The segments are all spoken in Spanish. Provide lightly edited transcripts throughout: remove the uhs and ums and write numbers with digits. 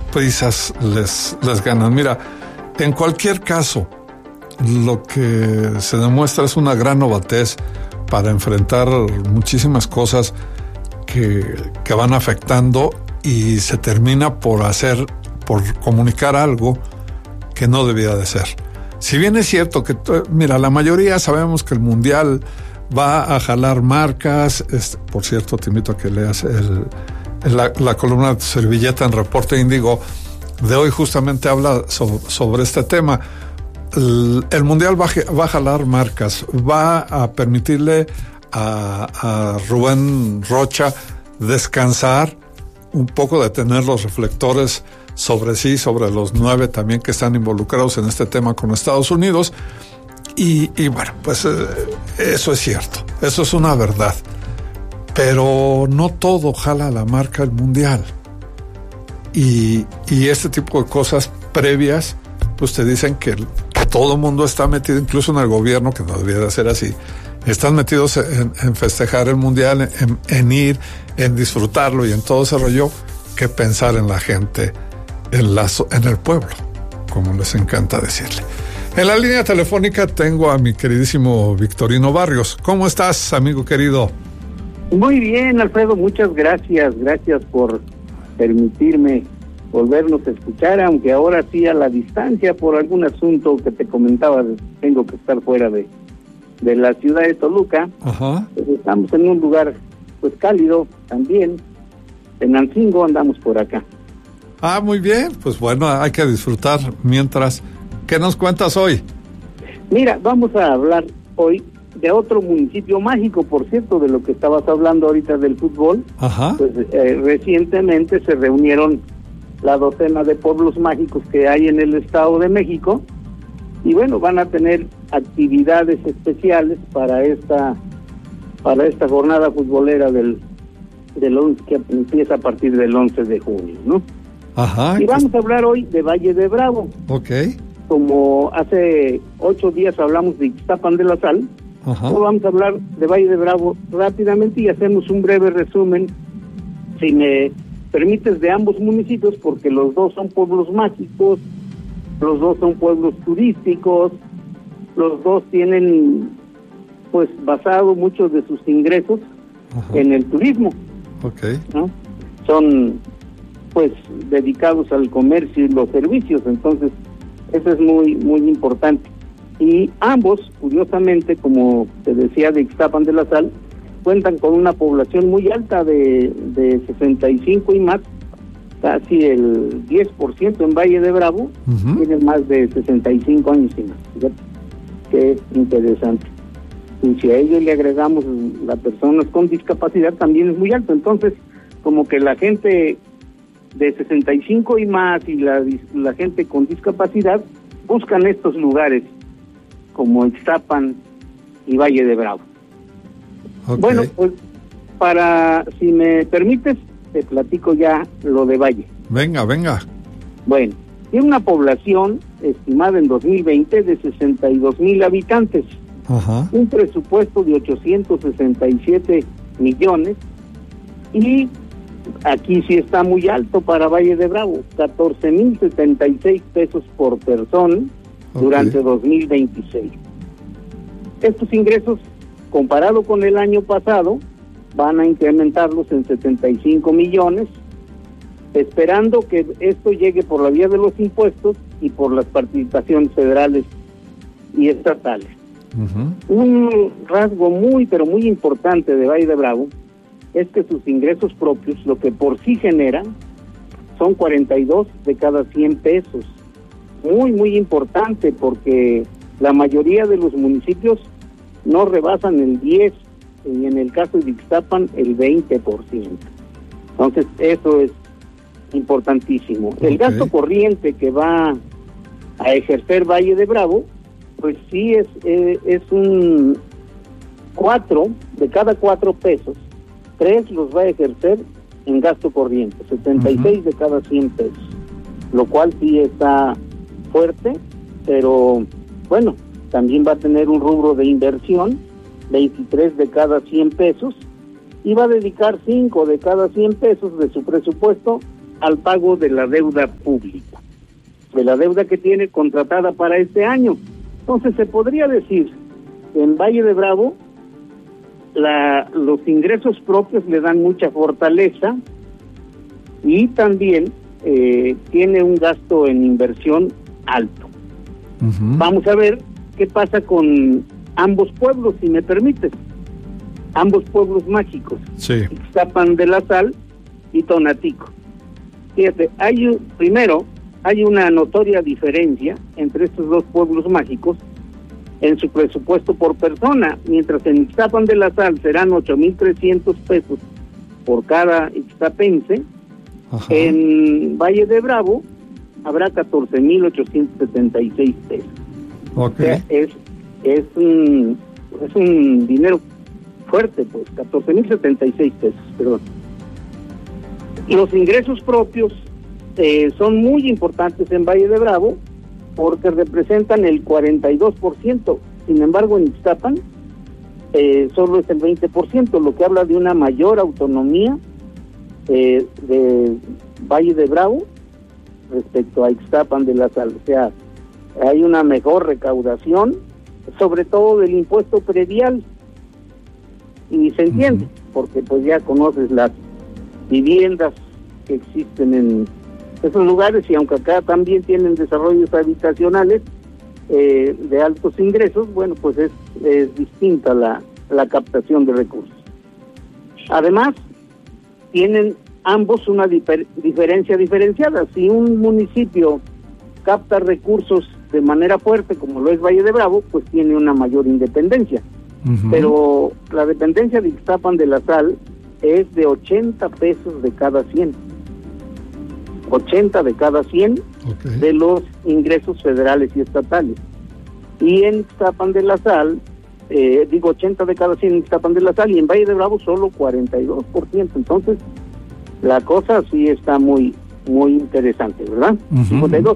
prisas les ganan. Mira, en cualquier caso, lo que se demuestra es una gran novatez para enfrentar muchísimas cosas que van afectando, y se termina por comunicar algo que no debía de ser. Si bien es cierto que, mira, la mayoría sabemos que el Mundial va a jalar marcas. Por cierto, te invito a que leas la columna de Servilleta en Reporte Índigo de hoy, justamente habla sobre este tema. El Mundial va a jalar marcas, va a permitirle a Rubén Rocha descansar un poco, de tener los reflectores sobre sí, sobre los 9 también que están involucrados en este tema con Estados Unidos. Y bueno, pues eso es cierto, eso es una verdad. Pero no todo jala la marca el Mundial. Y este tipo de cosas previas, pues te dicen que todo el mundo está metido, incluso en el gobierno, que no debería de ser así, están metidos en festejar el Mundial, en ir, en disfrutarlo y en todo ese rollo, que pensar en la gente, en el pueblo, como les encanta decirle. En la línea telefónica tengo a mi queridísimo Victorino Barrios. ¿Cómo estás, amigo querido? Muy bien, Alfredo, muchas gracias. Gracias por permitirme volvernos a escuchar, aunque ahora sí a la distancia, por algún asunto que te comentaba. Tengo que estar fuera de la ciudad de Toluca. Ajá. Pues estamos en un lugar pues cálido también. En Ancingo andamos por acá. Ah, muy bien. Pues bueno, hay que disfrutar mientras. ¿Qué nos cuentas hoy? Mira, vamos a hablar hoy de otro municipio mágico, por cierto, de lo que estabas hablando ahorita del fútbol. Ajá. Pues recientemente se reunieron la docena de pueblos mágicos que hay en el Estado de México, y bueno, van a tener actividades especiales para esta jornada futbolera del 11, que empieza a partir del 11 de junio, ¿no? Ajá. Y vamos a hablar hoy de Valle de Bravo. Ok. Como hace 8 días hablamos de Ixtapan de la Sal, Ajá. hoy vamos a hablar de Valle de Bravo rápidamente y hacemos un breve resumen, si me permites, de ambos municipios, porque los dos son pueblos mágicos, los dos son pueblos turísticos, los dos tienen pues basado muchos de sus ingresos Ajá. en el turismo, Ok. ¿no? Son pues dedicados al comercio y los servicios, entonces eso es muy muy importante. Y ambos, curiosamente, como te decía, de Ixtapan de la Sal, cuentan con una población muy alta de 65 y más, casi el 10% en Valle de Bravo, Uh-huh. tienen más de 65 años y más. Fíjate, qué interesante. Y si a ellos le agregamos las personas con discapacidad, también es muy alto. Entonces, como que la gente de 65 y más y la gente con discapacidad buscan estos lugares como Ixtapan y Valle de Bravo. Okay. Bueno, pues si me permites, te platico ya lo de Valle. Venga. Bueno, tiene una población estimada en 2020 de 62,000 habitantes, Ajá. un presupuesto de 867 millones, y aquí sí está muy alto para Valle de Bravo, 14,076 pesos por persona durante 2026. Estos ingresos, comparado con el año pasado, van a incrementarlos en 75 millones, esperando que esto llegue por la vía de los impuestos y por las participaciones federales y estatales. Uh-huh. Un rasgo muy, pero muy importante de Valle de Bravo es que sus ingresos propios, lo que por sí generan, son 42 de cada 100 pesos. Muy, muy importante, porque la mayoría de los municipios no rebasan el 10, y en el caso de Ixtapan el 20%. Entonces eso es importantísimo. El gasto corriente que va a ejercer Valle de Bravo, pues sí es un 4 de cada 4 pesos, 3 los va a ejercer en gasto corriente, 76 uh-huh. de cada 100 pesos, lo cual sí está fuerte, pero bueno, también va a tener un rubro de inversión, 23 de cada 100 pesos, y va a dedicar 5 de cada 100 pesos de su presupuesto al pago de la deuda pública, de la deuda que tiene contratada para este año. Entonces se podría decir que en Valle de Bravo los ingresos propios le dan mucha fortaleza y también tiene un gasto en inversión alto. Uh-huh. Vamos a ver qué pasa con ambos pueblos, si me permites, ambos pueblos mágicos, sí. Ixtapan de la Sal y Tonatico. Fíjate, primero hay una notoria diferencia entre estos dos pueblos mágicos en su presupuesto por persona. Mientras en Ixtapan de la Sal serán 8,300 pesos por cada ixtapense, ajá, en Valle de Bravo habrá 14,876 pesos. Okay. O sea, es un dinero fuerte, pues, 14,076 pesos, perdón. Los ingresos propios son muy importantes en Valle de Bravo porque representan el 42%. Sin embargo, en Ixtapan solo es el 20%, lo que habla de una mayor autonomía de Valle de Bravo respecto a Ixtapan de la Sal. O sea, hay una mejor recaudación, sobre todo del impuesto predial. Y se entiende, porque pues ya conoces las viviendas que existen en esos lugares, y aunque acá también tienen desarrollos habitacionales de altos ingresos, bueno, pues es distinta la captación de recursos. Además, tienen ambos una diferencia diferenciada. Si un municipio capta recursos de manera fuerte, como lo es Valle de Bravo, pues tiene una mayor independencia. Uh-huh. Pero la dependencia de Ixtapan de la Sal es de 80 pesos de cada 100. 80 de cada 100, okay, de los ingresos federales y estatales. Y en Ixtapan de la Sal, 80 de cada 100 en Ixtapan de la Sal, y en Valle de Bravo solo 42%. Entonces, la cosa sí está muy, muy interesante, ¿verdad? Uh-huh. 52%.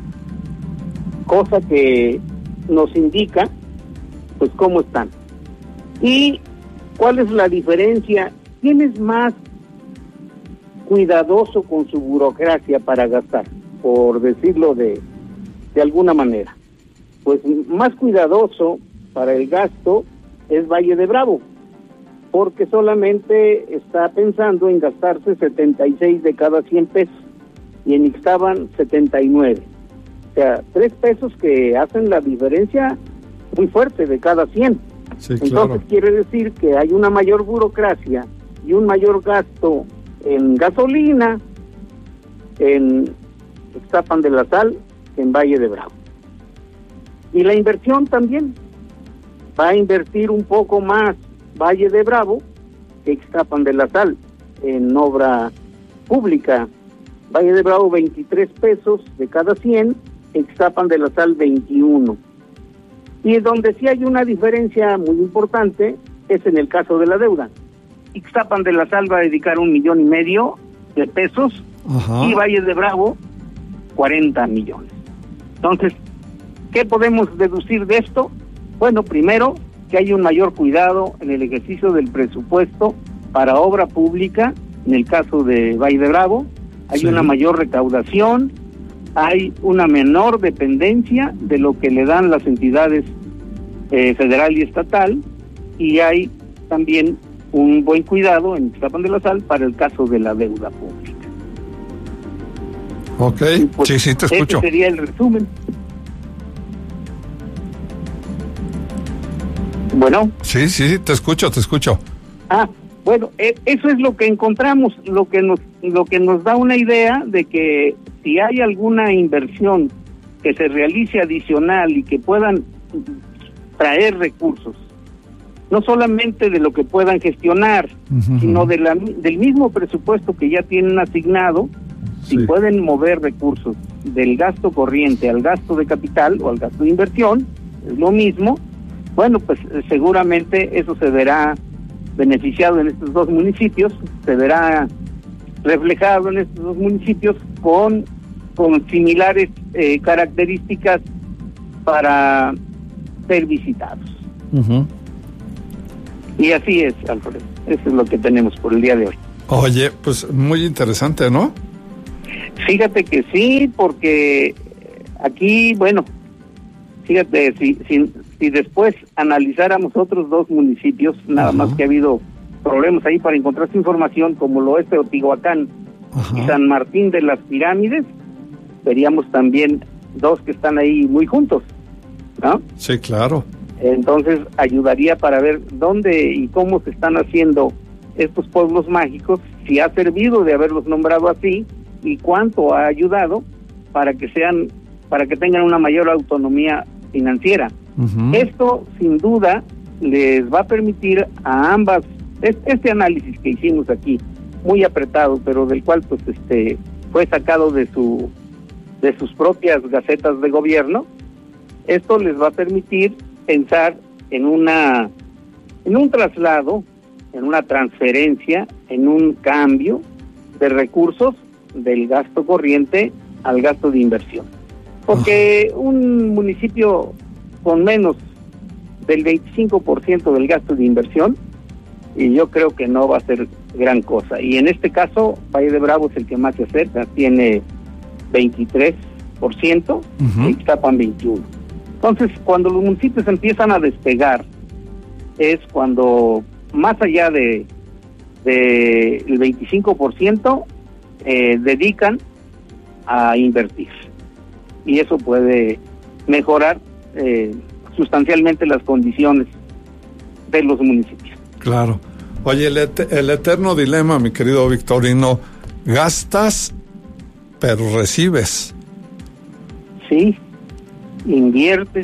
Cosa que nos indica, pues, cómo están. ¿Y cuál es la diferencia? ¿Quién es más cuidadoso con su burocracia para gastar, por decirlo de alguna manera? Pues más cuidadoso para el gasto es Valle de Bravo, porque solamente está pensando en gastarse 76 de cada 100 pesos, y en Ixtapan 79. O sea, 3 pesos que hacen la diferencia muy fuerte de cada 100. Sí, entonces, claro, quiere decir que hay una mayor burocracia y un mayor gasto en gasolina en Ixtapan de la Sal que en Valle de Bravo. Y la inversión también va a invertir un poco más Valle de Bravo que Ixtapan de la Sal en obra pública. Valle de Bravo 23 pesos de cada 100, Ixtapan de la Sal 21. Y donde sí hay una diferencia muy importante es en el caso de la deuda. Ixtapan de la Sal va a dedicar 1,5 millones de pesos, ajá, y Valle de Bravo 40 millones. Entonces, ¿qué podemos deducir de esto? Bueno, primero, que hay un mayor cuidado en el ejercicio del presupuesto para obra pública. En el caso de Valle de Bravo, hay, sí, una mayor recaudación, hay una menor dependencia de lo que le dan las entidades federal y estatal, y hay también un buen cuidado en Ixtapan de la Sal para el caso de la deuda pública. Ok, pues, sí, te escucho. Ese sería el resumen. Bueno. Sí, te escucho. Bueno, eso es lo que encontramos, lo que nos da una idea de que si hay alguna inversión que se realice adicional y que puedan traer recursos, no solamente de lo que puedan gestionar, uh-huh, sino del mismo presupuesto que ya tienen asignado, sí, si pueden mover recursos del gasto corriente al gasto de capital o al gasto de inversión, es lo mismo. Bueno, pues seguramente eso se verá beneficiado en estos dos municipios, se verá reflejado en estos dos municipios con similares características para ser visitados. Uh-huh. Y así es, Alfredo. Eso es lo que tenemos por el día de hoy. Oye, pues muy interesante, ¿no? Fíjate que sí, porque aquí, bueno, fíjate, si después analizáramos otros 2 municipios, nada más que ha habido problemas ahí para encontrar esta información, como lo es Teotihuacán y San Martín de las Pirámides, veríamos también 2 que están ahí muy juntos, ¿no? Sí, claro. Entonces ayudaría para ver dónde y cómo se están haciendo estos pueblos mágicos, si ha servido de haberlos nombrado así y cuánto ha ayudado para que tengan una mayor autonomía financiera. Esto sin duda les va a permitir a ambas, este análisis que hicimos aquí, muy apretado, pero del cual pues fue sacado de sus propias gacetas de gobierno, esto les va a permitir pensar en un traslado, en una transferencia, en un cambio de recursos del gasto corriente al gasto de inversión. Porque un municipio con menos del 25% del gasto de inversión, y yo creo que no va a ser gran cosa. Y en este caso, Valle de Bravo es el que más se acerca, tiene 23%, y Ixtapan 21%. Entonces, cuando los municipios empiezan a despegar, es cuando, más allá del 25%, dedican a invertir. Y eso puede mejorar sustancialmente las condiciones de los municipios. Claro. Oye, el eterno dilema, mi querido Victorino, gastas, pero recibes. Sí, inviertes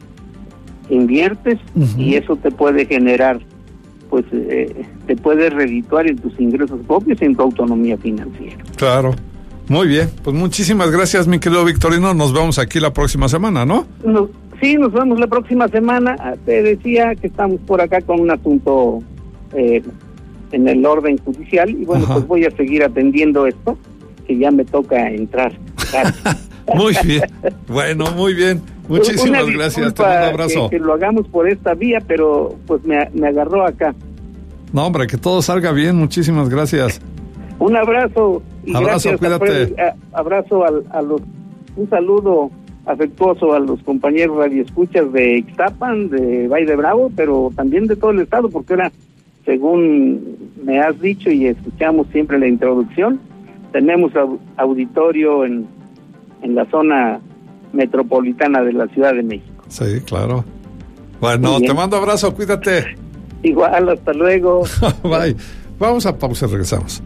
y eso te puede generar, pues te puede redituar en tus ingresos propios y en tu autonomía financiera. Claro. Muy bien, pues muchísimas gracias, mi querido Victorino. Nos vemos aquí la próxima semana, ¿no? Sí, nos vemos la próxima semana. Te decía que estamos por acá con un asunto en el orden judicial y bueno, pues voy a seguir atendiendo esto, que ya me toca entrar. Muy bien, bueno, muy bien. Muchísimas gracias, te mando un abrazo. Que lo hagamos por esta vía, pero pues me agarró acá. No, hombre, que todo salga bien, muchísimas gracias. Un abrazo. Y abrazo, gracias, cuídate. Abrazo un saludo afectuoso a los compañeros radioescuchas de Ixtapan, de Valle de Bravo, pero también de todo el estado, porque ahora, según me has dicho y escuchamos siempre la introducción, tenemos auditorio en la zona metropolitana de la Ciudad de México. Sí, claro. Bueno, te mando abrazo, cuídate. Igual, hasta luego. Bye. Vamos a pausa y regresamos.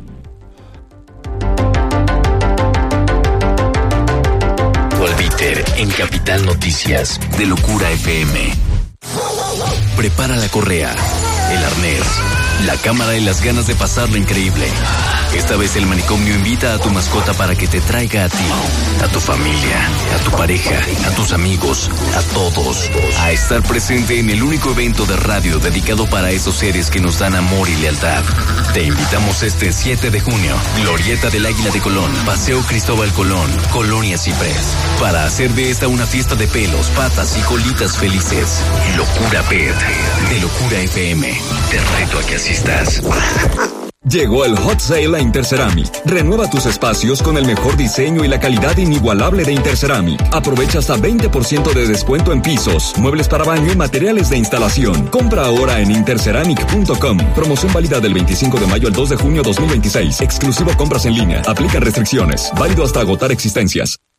En Capital Noticias de Locura FM. Prepara la correa, el arnés, la cámara y las ganas de pasarlo increíble. Esta vez el manicomio invita a tu mascota para que te traiga a ti, a tu familia, a tu pareja, a tus amigos, a todos, a estar presente en el único evento de radio dedicado para esos seres que nos dan amor y lealtad. Te invitamos este 7 de junio, Glorieta del Águila de Colón, Paseo Cristóbal Colón, Colonia Ciprés, para hacer de esta una fiesta de pelos, patas y colitas felices. Locura Pet, de Locura FM. Te reto a que asistas. Llegó el Hot Sale a Interceramic. Renueva tus espacios con el mejor diseño y la calidad inigualable de Interceramic. Aprovecha hasta 20% de descuento en pisos, muebles para baño y materiales de instalación. Compra ahora en interceramic.com. Promoción válida del 25 de mayo al 2 de junio 2026. Exclusivo compras en línea. Aplican restricciones. Válido hasta agotar existencias.